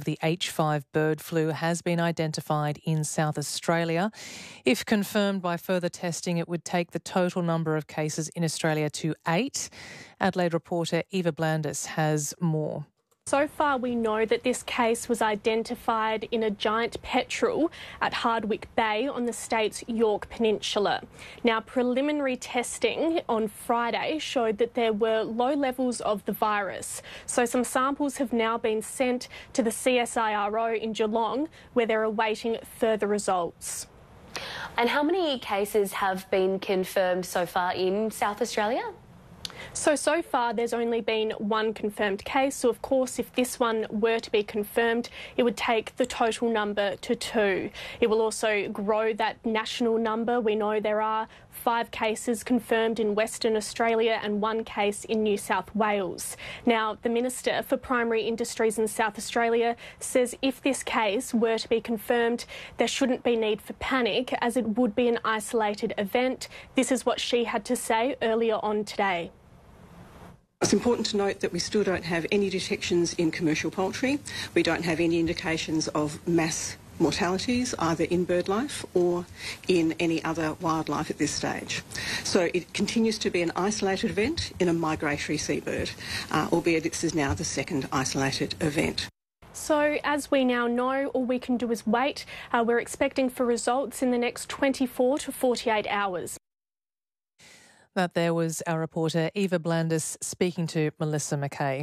the H5 bird flu has been identified in South Australia. If confirmed by further testing, it would take the total number of cases in Australia to 8. Adelaide reporter Eva Blandis has more. So far, we know that this case was identified in a giant petrel at Hardwick Bay on the state's Yorke Peninsula. Now, preliminary testing on Friday showed that there were low levels of the virus. So some samples have now been sent to the CSIRO in Geelong, where they're awaiting further results. And how many cases have been confirmed so far in South Australia? So far there's only been one confirmed case, so of course if this one were to be confirmed it would take the total number to 2. It will also grow that national number. We know there are 5 cases confirmed in Western Australia and 1 case in New South Wales. Now, the Minister for Primary Industries in South Australia says if this case were to be confirmed, there shouldn't be need for panic as it would be an isolated event. This is what she had to say earlier on today. It's important to note that we still don't have any detections in commercial poultry. We don't have any indications of mass mortalities either in bird life or in any other wildlife at this stage. So it continues to be an isolated event in a migratory seabird, albeit this is now the second isolated event. So as we now know, all we can do is wait. We're expecting for results in the next 24 to 48 hours. That there was our reporter Eva Blandis speaking to Melissa McKay.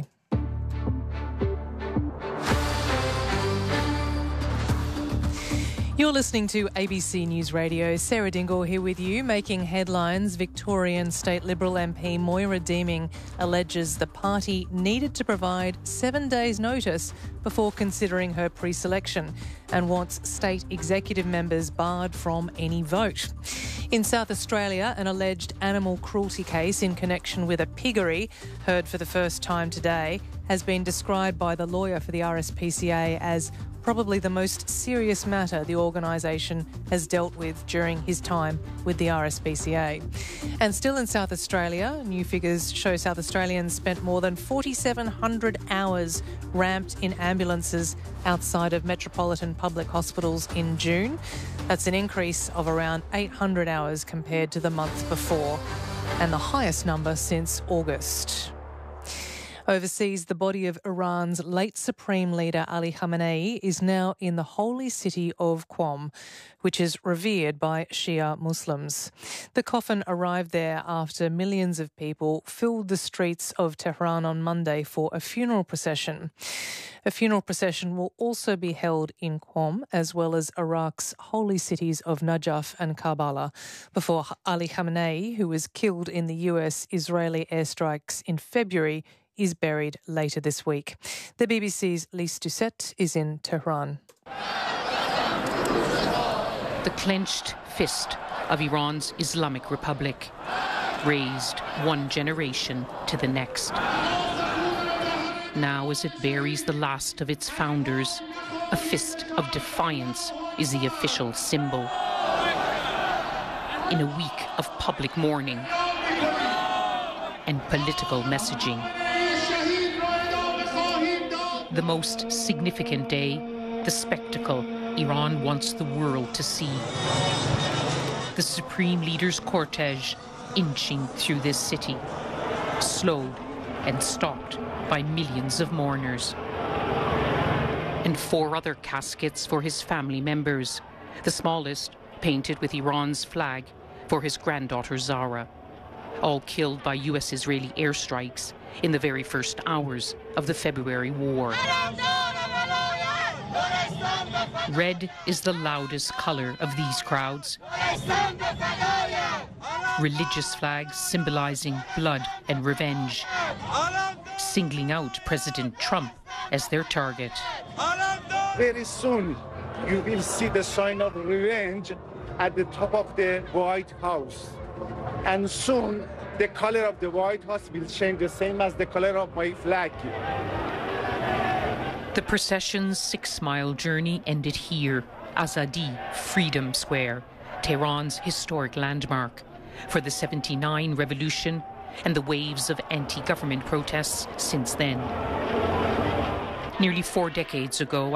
You're listening to ABC News Radio. Sarah Dingle here with you. Making headlines, Victorian State Liberal MP Moira Deeming alleges the party needed to provide 7 days' notice before considering her pre-selection and wants state executive members barred from any vote. In South Australia, an alleged animal cruelty case in connection with a piggery, heard for the first time today, has been described by the lawyer for the RSPCA as probably the most serious matter the organisation has dealt with during his time with the RSPCA. And still in South Australia, new figures show South Australians spent more than 4,700 hours ramped in ambulances outside of metropolitan public hospitals in June. That's an increase of around 800 hours compared to the month before, and the highest number since August. Overseas, the body of Iran's late Supreme Leader Ali Khamenei is now in the holy city of Qom, which is revered by Shia Muslims. The coffin arrived there after millions of people filled the streets of Tehran on Monday for a funeral procession. A funeral procession will also be held in Qom, as well as Iraq's holy cities of Najaf and Karbala, before Ali Khamenei, who was killed in the US-Israeli airstrikes in February, is buried later this week. The BBC's Lise Doucette is in Tehran. The clenched fist of Iran's Islamic Republic, raised one generation to the next. Now, as it buries the last of its founders, a fist of defiance is the official symbol. In a week of public mourning and political messaging, the most significant day, the spectacle Iran wants the world to see. The Supreme Leader's cortege inching through this city, slowed and stopped by millions of mourners. And 4 other caskets for his family members, the smallest painted with Iran's flag for his granddaughter Zahra, all killed by US-Israeli airstrikes in the very first hours of the February war. Red is the loudest colour of these crowds. Religious flags symbolising blood and revenge, singling out President Trump as their target. Very soon you will see the sign of revenge at the top of the White House. And soon the color of the White House will change the same as the color of my flag. The procession's 6-mile journey ended here, Azadi Freedom Square, Tehran's historic landmark, for the '79 revolution and the waves of anti-government protests since then. Nearly 4 decades ago,